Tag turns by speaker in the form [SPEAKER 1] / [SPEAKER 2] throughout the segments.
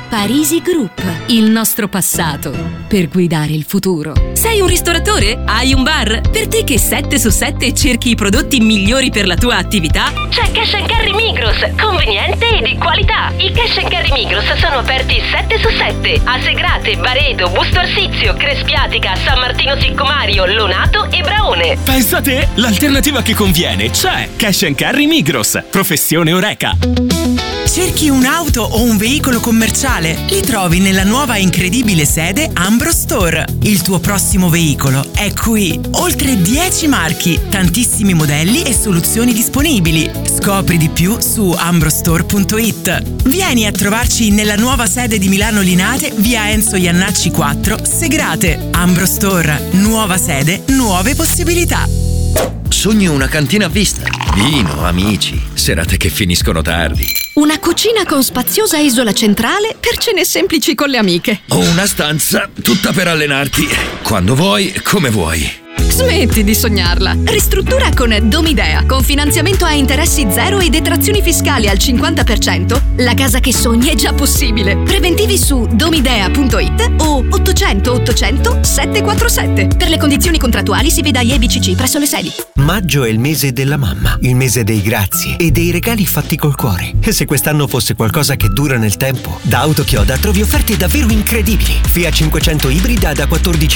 [SPEAKER 1] Parisi Group, il nostro passato per guidare il futuro.
[SPEAKER 2] Sei un ristoratore? Hai un bar? Per te che 7 su 7 cerchi i prodotti migliori per la tua attività?
[SPEAKER 3] C'è Cash & Carry Migros, conveniente e di qualità. I Cash & Carry Migros sono aperti 7 su 7 a Segrate, Baredo, Busto Arsizio, Crespiatica, San Martino Siccomario, Lonato e Braone.
[SPEAKER 4] Pensa te, l'alternativa che conviene c'è! Cash & Carry Migros, professione Oreca.
[SPEAKER 5] Cerchi un'auto o un veicolo commerciale? Li trovi nella nuova e incredibile sede Ambro Store. Il tuo prossimo veicolo è qui. Oltre 10 marchi, tantissimi modelli e soluzioni disponibili. Scopri di più su ambrostore.it. Vieni a trovarci nella nuova sede di Milano Linate, via Enzo Iannacci 4, Segrate. Ambro Store, nuova sede, nuove possibilità.
[SPEAKER 6] Sogno una cantina a vista, vino, amici, serate che finiscono tardi.
[SPEAKER 1] Una cucina con spaziosa isola centrale per cene semplici con le amiche.
[SPEAKER 6] O una stanza tutta per allenarti, quando vuoi, come vuoi.
[SPEAKER 1] Smetti di sognarla. Ristruttura con Domidea. Con finanziamento a interessi zero e detrazioni fiscali al 50%, la casa che sogni è già possibile. Preventivi su domidea.it o 800 800 747. Per le condizioni contrattuali si veda IEBCC presso le sedi.
[SPEAKER 7] Maggio è il mese della mamma, il mese dei grazie e dei regali fatti col cuore. E se quest'anno fosse qualcosa che dura nel tempo, da Autochioda trovi offerte davvero incredibili. Fiat 500 ibrida da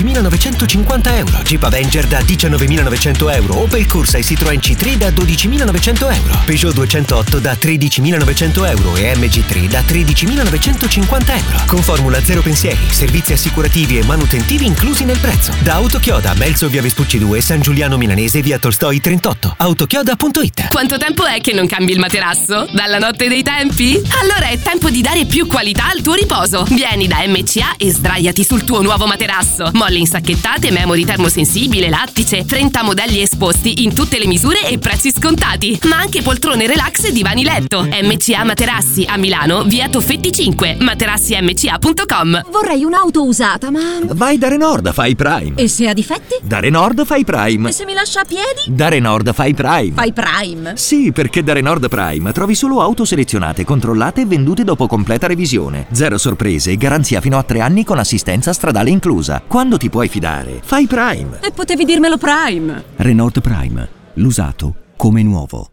[SPEAKER 7] 14.950 euro, Jeep Avenger da 19.900 euro, Opel Corsa e Citroën C3 da 12.900 euro, Peugeot 208 da 13.900 euro e MG3 da 13.950 euro. Con formula zero pensieri, servizi assicurativi e manutentivi inclusi nel prezzo. Da Autochioda, Melzo via Vespucci 2, San Giuliano Milanese, via Tolstoi 38. Autochioda.it.
[SPEAKER 2] Quanto tempo è che non cambi il materasso? Dalla notte dei tempi? Allora è tempo di dare più qualità al tuo riposo. Vieni da MCA e sdraiati sul tuo nuovo materasso. Molle insacchettate, memory termosensibile, lattice, 30 modelli esposti in tutte le misure e prezzi scontati. Ma anche poltrone relax e divani letto. MCA Materassi a Milano, via Toffetti 5. materassимca.com.
[SPEAKER 1] Vorrei un'auto usata, ma...
[SPEAKER 6] Vai da Renault, fai Prime.
[SPEAKER 1] E se ha difetti?
[SPEAKER 6] Da Renault fai Prime.
[SPEAKER 1] E se mi lascia a piedi?
[SPEAKER 6] Da Renault fai Prime.
[SPEAKER 1] Fai Prime?
[SPEAKER 6] Sì, perché da Renault Prime trovi solo auto selezionate, controllate e vendute dopo completa revisione. Zero sorprese e garanzia fino a 3 anni con assistenza stradale inclusa. Quando ti puoi fidare, fai Prime.
[SPEAKER 1] E potevi dirmelo Prime.
[SPEAKER 6] Renault Prime, l'usato come nuovo.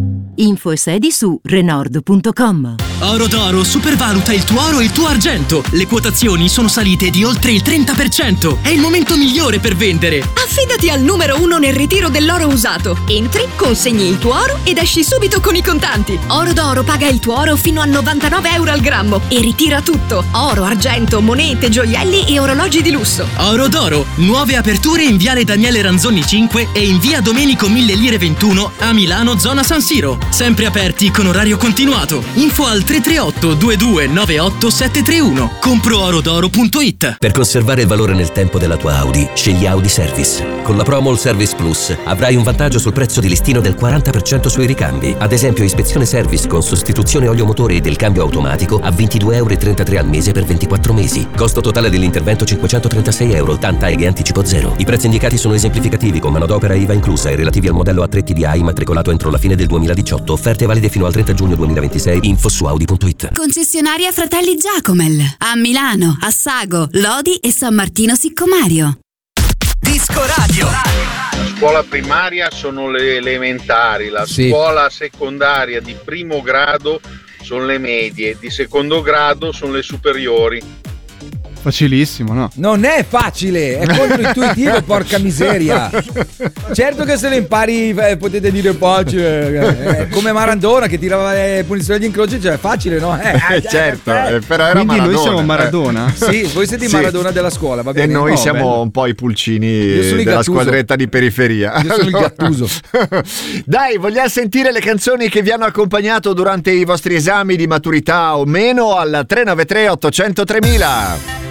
[SPEAKER 1] Info e sedi su Renault.com.
[SPEAKER 4] Oro d'Oro supervaluta il tuo oro e il tuo argento. Le quotazioni sono salite di oltre il 30%. È il momento migliore per vendere.
[SPEAKER 1] Affidati al numero 1 nel ritiro dell'oro usato. Entri, consegni il tuo oro ed esci subito con i contanti. Oro d'Oro paga il tuo oro fino a 99 euro al grammo e ritira tutto: oro, argento, monete, gioielli e orologi di lusso.
[SPEAKER 4] Oro d'Oro, nuove aperture in viale Daniele Ranzoni 5 e in via Domenico 1000 Lire 21 a Milano, zona San Siro. Sempre aperti con orario continuato. Info al 338 2298 731. Compro-orodoro.it.
[SPEAKER 8] Per conservare il valore nel tempo della tua Audi, scegli Audi Service. Con la promo All Service Plus avrai un vantaggio sul prezzo di listino del 40% sui ricambi. Ad esempio, ispezione service con sostituzione olio motore e del cambio automatico a €22,33 al mese per 24 mesi. Costo totale dell'intervento €536, tag e anticipo zero. I prezzi indicati sono esemplificativi con manodopera IVA inclusa e relativi al modello A3 TDI immatricolato entro la fine del 2018. Offerte valide fino al 30 giugno 2026. Info su Audi.it.
[SPEAKER 1] Concessionaria Fratelli Giacomel a Milano, a Sago, Lodi e San Martino Siccomario.
[SPEAKER 5] Disco Radio.
[SPEAKER 9] La scuola primaria sono le elementari, la scuola secondaria di primo grado sono le medie, di secondo grado sono le superiori.
[SPEAKER 10] Facilissimo, no?
[SPEAKER 11] Non è facile, è controintuitivo, porca miseria. Certo che se lo impari potete dire facile, come Maradona che tirava le punizioni agli incroci, cioè è facile, no?
[SPEAKER 10] Certo, però era
[SPEAKER 12] quindi
[SPEAKER 10] Maradona.
[SPEAKER 12] noi siamo Maradona.
[SPEAKER 11] Sì, voi siete i Maradona della scuola, va bene.
[SPEAKER 10] E noi siamo
[SPEAKER 11] bello.
[SPEAKER 10] un po' i pulcini della
[SPEAKER 11] Gattuso.
[SPEAKER 10] squadretta di periferia.
[SPEAKER 11] Io sono il Gattuso.
[SPEAKER 10] Dai, vogliamo sentire le canzoni che vi hanno accompagnato durante i vostri esami di maturità o meno al 393 800 3000.